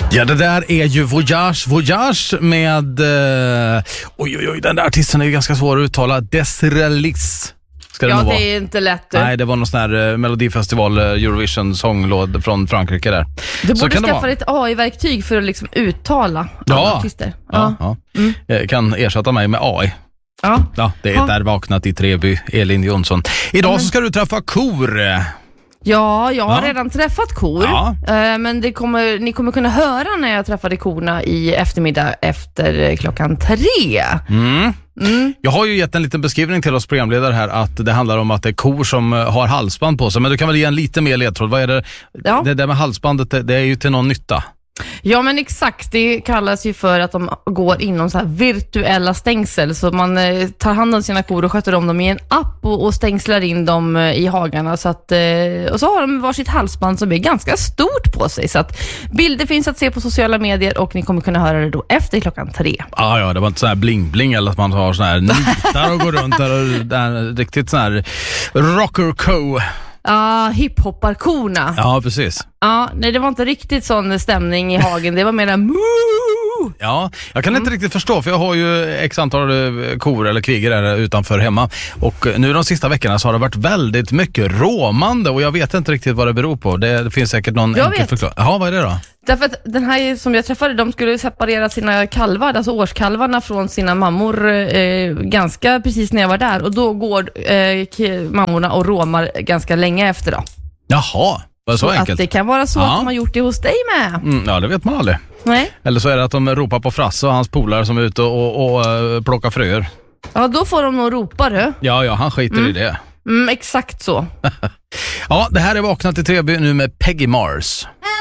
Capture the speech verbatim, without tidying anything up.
Ja, det där är ju Voyage, Voyage med... Eh, oj, oj, oj, den där artisten är ju ganska svår att uttala. Desrelis. Ska det ja, nog det vara. är inte lätt. Nej, det var någon sån här eh, Melodifestival, eh, Eurovision sånglåd från Frankrike där. Du Så borde kan det skaffa vara. ett A I-verktyg för att liksom uttala alla Ja. artister. Ja, ja. Mm. Eh, kan ersätta mig med A I. Ja. Ja, det är Ja. där vaknat i Treby, Elin Jonsson. Idag Mm. så ska du träffa kor. Ja, jag har Ja. redan träffat kor. Ja. Eh, Men det kommer, ni kommer kunna höra när jag träffade korna i eftermiddag efter eh, klockan tre. Mm. Mm. Jag har ju gett en liten beskrivning till oss programledare här att det handlar om att det är kor som eh, har halsband på sig. Men du kan väl ge en lite mer ledtråd. Vad är det? Ja. Det där med halsbandet, det, det är ju till någon nytta. Ja, men exakt. Det kallas ju för att de går inom så här virtuella stängsel. Så man eh, tar hand om sina kor och sköter om dem i en app och, och stängslar in dem eh, i hagarna. Så att, eh, och så har de varsitt halsband som är ganska stort på sig. Så att bilder finns att se på sociala medier och ni kommer kunna höra det då efter klockan tre. Ah, ja, det var inte sån här bling-bling eller att man har sån här nitar och går runt där och där, riktigt sån här rocker-co. Ja, hiphopparkorna. Ja. Ja, precis. ja, nej det var inte riktigt sån stämning i hagen. Det var mer moo. Ja, jag kan inte riktigt förstå för jag har ju x antal eh, kor eller kvigor där utanför hemma och nu de sista veckorna så har det varit väldigt mycket råmande och jag vet inte riktigt vad det beror på. Det, det finns säkert någon Jag enkel vet. förklaring. Jaha, vad är det då? Därför att den här som jag träffade, de skulle separera sina kalvar, alltså årskalvarna från sina mammor eh, ganska precis när jag var där. Och då går eh, k- mammorna och råmar ganska länge efter då. Jaha, var det så, Så enkelt? att det kan vara så Ja. att de har gjort det hos dig med. Mm, ja, det vet man aldrig. Nej. Eller så är det att de ropar på Frasse och hans polare som är ute och, och, och uh, plockar fröer. Ja, då får de nog ropa du. Ja, ja, han skiter i det. Mm, exakt så. Ja, det här är Vaknat i Treby nu med Peggy Mars.